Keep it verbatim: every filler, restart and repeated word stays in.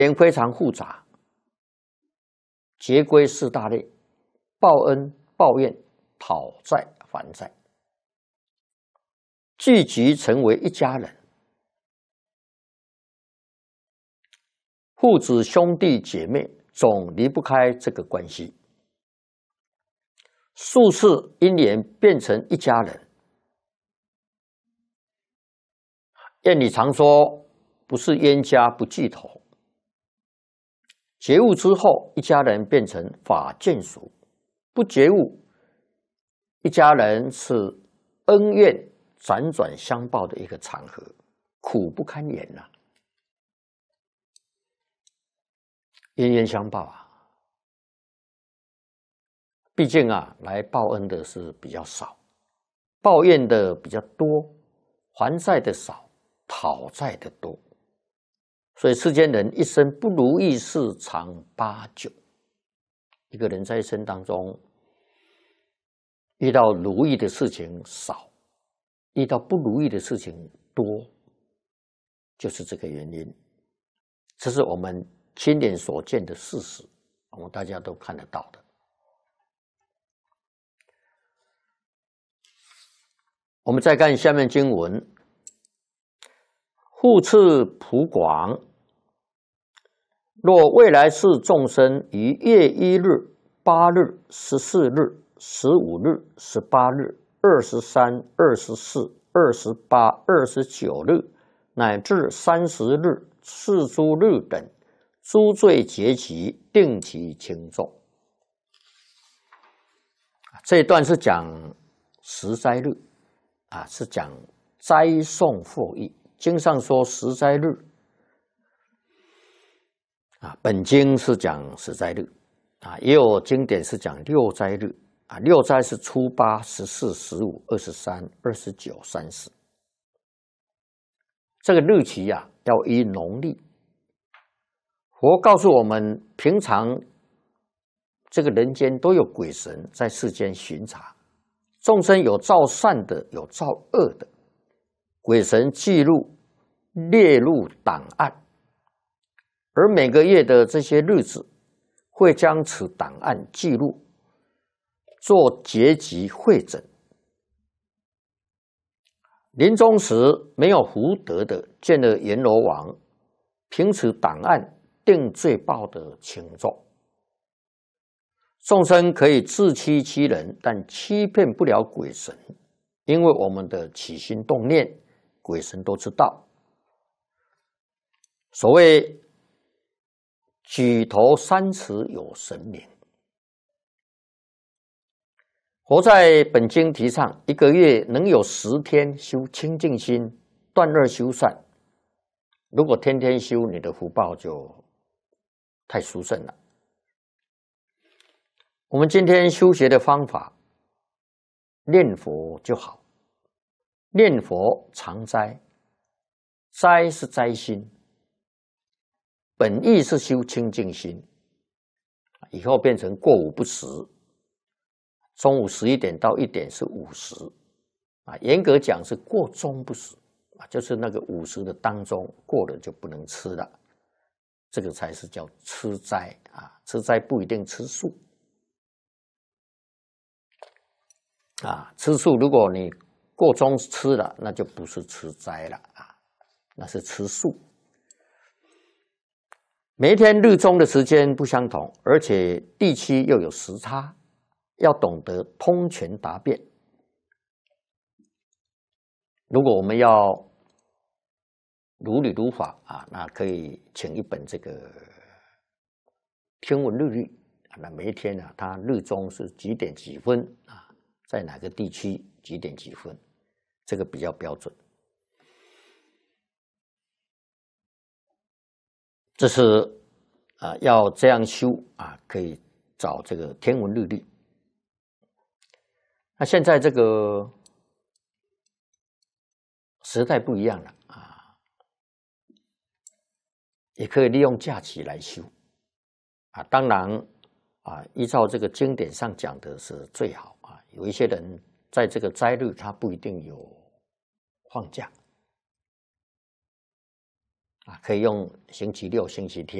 言非常复杂，结归四大类：报恩、报怨、讨债、还债，聚集成为一家人，父子、兄弟姐妹总离不开这个关系。数次因缘变成一家人。谚语常说，不是冤家不聚头。觉悟之后，一家人变成法眷属；不觉悟，一家人是恩怨辗转相报的一个场合，苦不堪言呐、啊。冤冤相报啊，毕竟啊，来报恩的是比较少，抱怨的比较多，还债的少，讨债的多。所以世间人一生不如意事常八九。一个人在一生当中，遇到如意的事情少，遇到不如意的事情多，就是这个原因。这是我们亲眼所见的事实，我们大家都看得到的。我们再看下面经文：复次普广，若未来世众生于月一日、八日、十四日、十五日、十八日、二十三、二十四、二十八、二十九日，乃至三十日、四诸日等，诸罪结集，定其轻重。这一段是讲十斋日啊，是讲斋颂获益。经上说十斋日啊，本经是讲十斋日啊，也有经典是讲六斋日啊。六斋是初八、十四、十五、二十三、二十九、三十。这个日期啊，要依农历。佛告诉我们，平常这个人间都有鬼神在世间巡查，众生有造善的，有造恶的，鬼神记录列入档案，而每个月的这些日子，会将此档案记录，做结集汇整。临终时没有福德的，见了阎罗王，凭此档案定罪报的轻重。众生可以自欺欺人，但欺骗不了鬼神，因为我们的起心动念，鬼神都知道。所谓举头三尺有神明。佛在本经提倡，一个月能有十天修清净心，断恶修善。如果天天修，你的福报就太殊胜了。我们今天修学的方法，念佛就好。念佛常斋，斋是斋心，本意是修清净心。以后变成过午不食，中午十一点到一点是午时啊，严格讲是过中不食啊，就是那个午时的当中过了就不能吃了，这个才是叫吃斋啊。吃斋不一定吃素啊，吃素如果你过中吃了，那就不是吃斋了啊，那是吃素。每一天日中的时间不相同，而且地区又有时差，要懂得通权达变。如果我们要如理如法啊，那可以请一本这个天文日历啊，那每一天呢、啊，它日中是几点几分啊，在哪个地区几点几分，这个比较标准。这是啊，要这样修啊，可以找这个天文日历。那现在这个时代不一样了啊，也可以利用假期来修啊。当然啊，依照这个经典上讲的是最好啊。有一些人在这个斋日，他不一定有放假啊，可以用星期六、星期天。